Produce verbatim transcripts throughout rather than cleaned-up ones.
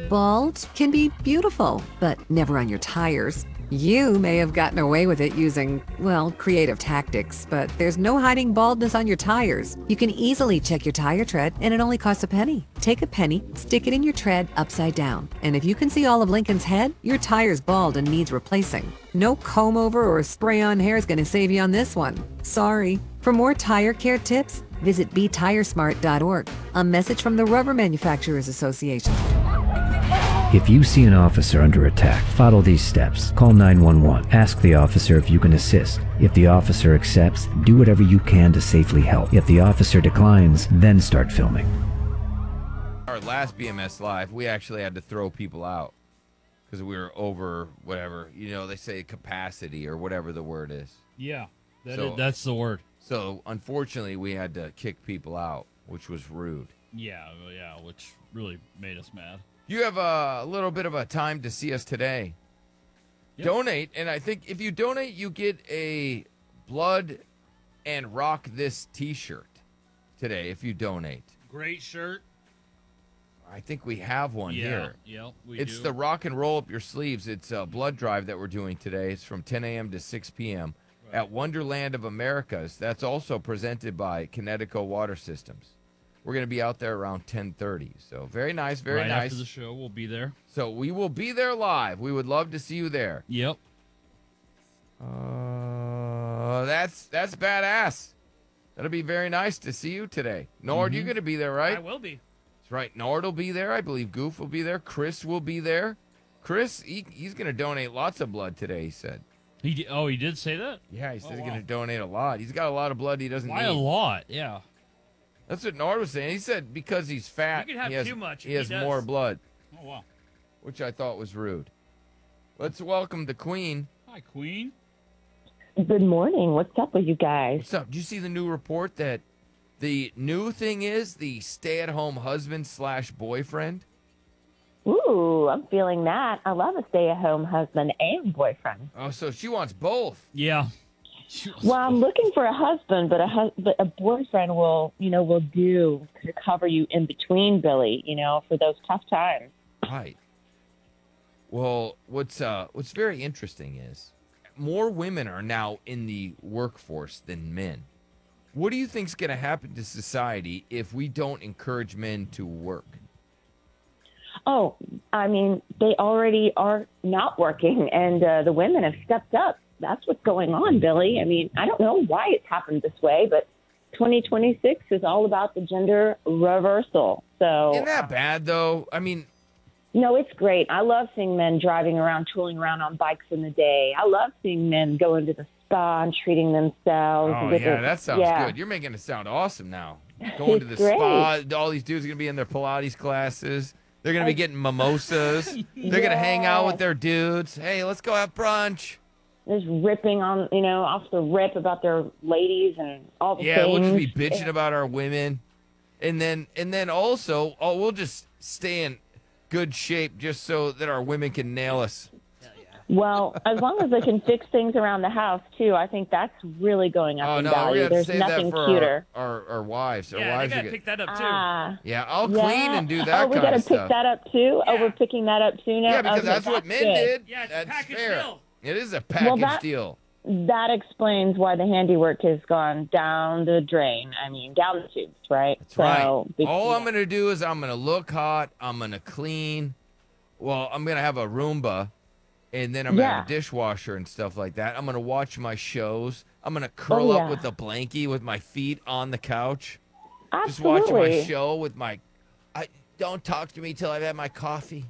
Bald can be beautiful, but never on your tires. You may have gotten away with it using, well, creative tactics, but there's no hiding baldness on your tires. You can easily check your tire tread, and it only costs a penny. Take a penny, stick it in your tread upside down, and if you can see all of Lincoln's head, your tire's bald and needs replacing. No comb over or spray-on hair is going to save you on this one. Sorry. For more tire care tips, visit be tire smart dot org. A message from the Rubber Manufacturers Association. If you see an officer under attack, follow these steps. Call nine one one. Ask the officer if you can assist. If the officer accepts, do whatever you can to safely help. If the officer declines, then start filming. Our last B M S Live, we actually had to throw people out because we were over whatever, you know, they say capacity or whatever the word is. Yeah, that So- is, that's the word. So, unfortunately, we had to kick people out, which was rude. Yeah, well, yeah, which really made us mad. You have a little bit of a time to see us today. Yep. Donate, and I think if you donate, you get a Blood and Rock This t-shirt today if you donate. Great shirt. I think we have one yeah, here. Yeah, we It's do. the Rock and Roll Up Your Sleeves. It's a blood drive that we're doing today. It's from ten a.m. to six p.m. Right. at Wonderland of Americas. That's also presented by Connecticut Water Systems. We're going to be out there around ten thirty. So very nice, very right nice. after the show, we'll be there. So we will be there live. We would love to see you there. Yep. Uh, that's that's badass. That'll be very nice to see you today. Nord, you're going to be there, right? I will be. That's right. Nord will be there. I believe Goof will be there. Chris will be there. Chris, he, he's going to donate lots of blood today, he said. He di- oh, he did say that? Yeah, he said Oh, he's wow. going to donate a lot. He's got a lot of blood he doesn't Why need. a lot? Yeah. That's what Nord was saying. He said because he's fat, You can have he has, too much, he and has he does. more blood, Oh, wow. which I thought was rude. Let's welcome the Queen. Hi, Queen. Good morning. What's up with you guys? What's up? Did you see the new report that the new thing is the stay-at-home husband slash boyfriend? Ooh, I'm feeling that. I love a stay-at-home husband and boyfriend. Oh, so she wants both. Yeah. Well, I'm looking for a husband, but a hus- but a boyfriend will, you know, will do to cover you in between, Billy. You know, for those tough times. Right. Well, what's uh what's very interesting is more women are now in the workforce than men. What do you think's going to happen to society if we don't encourage men to work? Oh, I mean, they already are not working, and uh, the women have stepped up. That's what's going on, Billy. I mean, I don't know why it's happened this way, but twenty twenty-six is all about the gender reversal. So, Isn't that bad, though? I mean, no, it's great. I love seeing men driving around, tooling around on bikes in the day. I love seeing men going to the spa and treating themselves. oh, with yeah, a- that sounds yeah. good. You're making it sound awesome now. Going to the It's great. spa, all these dudes are going to be in their Pilates classes. They're going to be getting mimosas. They're going to hang out with Yes. their dudes. Hey, let's go have brunch. Just ripping on, you know, off the rip about their ladies and all the Yeah, things. we'll just be bitching about our women, and then and then also, oh, we'll just stay in good shape just so that our women can nail us. Well, as long as they can fix things around the house too, I think that's really going up Oh in no, we're value. gonna have to There's save nothing that for cuter. our, our our wives. Our Yeah, they wives gotta are pick good. that up too. Ah, Yeah, I'll yeah. clean and do that Oh, we kind gotta of pick stuff. that up too. Oh, Yeah. we're picking that up too now. Yeah, because Okay, that's what men good. did. Yeah, it's a that's package fair. deal. It is a package Well, that- deal. That explains why the handiwork has gone down the drain. I mean, down the tubes, right? That's right. So, be- All I'm gonna do is I'm gonna look hot. I'm gonna clean. Well, I'm gonna have a Roomba, and then I'm gonna have a Yeah. dishwasher and stuff like that. I'm gonna watch my shows. I'm gonna curl Oh, up yeah. with a blankie with my feet on the couch. Just Absolutely. watching my show with my. I don't talk to me till I've had my coffee.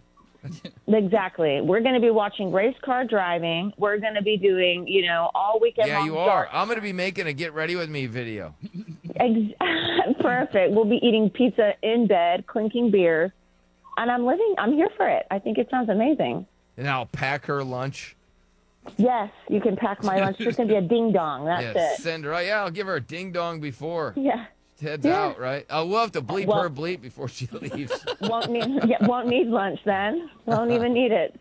Exactly. We're going to be watching race car driving. We're going to be doing, you know, all weekend Yeah, long you are. dark. I'm gonna be making a get ready with me video. Ex- Perfect. We'll be eating pizza in bed, clinking beers, and I'm living. I'm here for it. I think it sounds amazing. And I'll pack her lunch. Yes, you can pack my lunch. It's going to be a ding dong. That's Yeah, it. send her. out. Yeah, I'll give her a ding dong before Yeah. she heads Yeah. out. Right? Uh, we'll have to bleep Well- her bleep before she leaves. Won't need. Yeah, won't need lunch then. Won't even need it.